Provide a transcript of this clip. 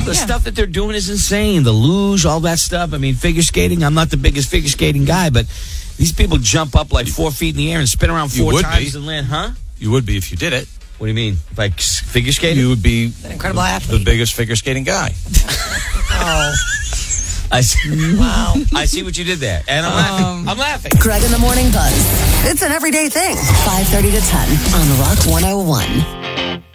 The stuff that they're doing is insane. The luge, all that stuff. I mean, figure skating. I'm not the biggest figure skating guy, but these people jump up like 4 feet in the air and spin around four times and land, huh? You would be if you did it. What do you mean? If I figure skated? You would be an incredible athlete. The biggest figure skating guy. Oh. I see. Wow. I see what you did there. And I'm laughing. Greg in the Morning Buzz. It's an everyday thing. 5:30 to 10 on Rock 101.